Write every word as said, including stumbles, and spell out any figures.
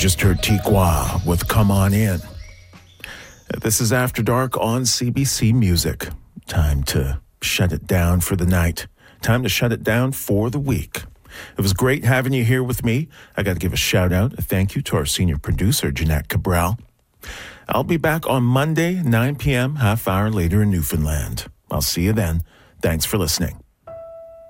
just heard Tiqua with Come On In. This is After Dark on C B C Music. Time to shut it down for the night. Time to shut it down for the week. It was great having you here with me. I got to give a shout out, a thank you to our senior producer, Jeanette Cabral. I'll be back on Monday, nine p.m., half hour later in Newfoundland. I'll see you then. Thanks for listening.